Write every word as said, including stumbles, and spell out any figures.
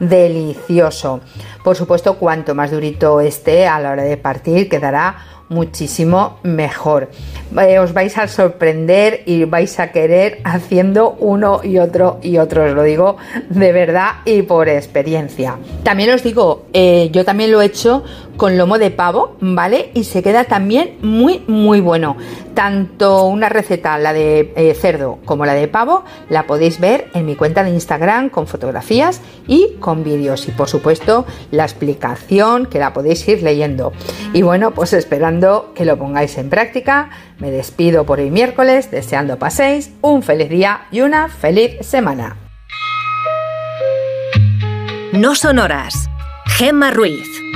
delicioso. Por supuesto, cuanto más durito esté a la hora de partir, quedará muchísimo mejor. Eh, os vais a sorprender y vais a querer haciendo uno y otro y otro, os lo digo de verdad y por experiencia. También os digo, eh, yo también lo he hecho con lomo de pavo, ¿vale? Y se queda también muy muy bueno. Tanto una receta, la de eh, cerdo como la de pavo, la podéis ver en mi cuenta de Instagram con fotografías y con vídeos, y por supuesto la explicación que la podéis ir leyendo. Y bueno, pues esperando que lo pongáis en práctica, me despido por hoy miércoles, deseando paséis un feliz día y una feliz semana. No son horas. Gemma Ruiz.